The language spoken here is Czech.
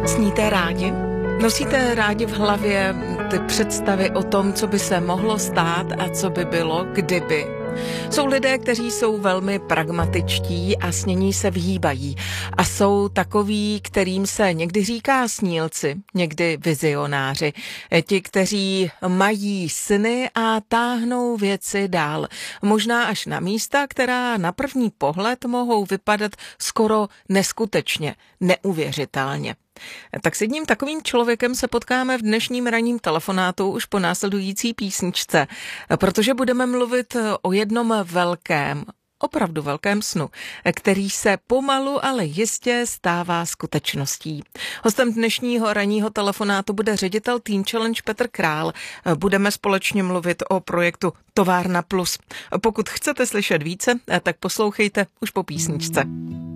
Sníte rádi? Nosíte rádi v hlavě ty představy o tom, co by se mohlo stát a co by bylo, kdyby? Jsou lidé, kteří jsou velmi pragmatičtí a snění se vyhýbají. A jsou takoví, kterým se někdy říká snílci, někdy vizionáři. Ti, kteří mají sny a táhnou věci dál. Možná až na místa, která na první pohled mohou vypadat skoro neskutečně, neuvěřitelně. Tak s jedním takovým člověkem se potkáme v dnešním ranním telefonátu už po následující písničce, protože budeme mluvit o jednom velkém, opravdu velkém snu, který se pomalu, ale jistě stává skutečností. Hostem dnešního ranního telefonátu bude ředitel Teen Challenge Petr Král. Budeme společně mluvit o projektu Továrna Plus. Pokud chcete slyšet více, tak poslouchejte už po písničce.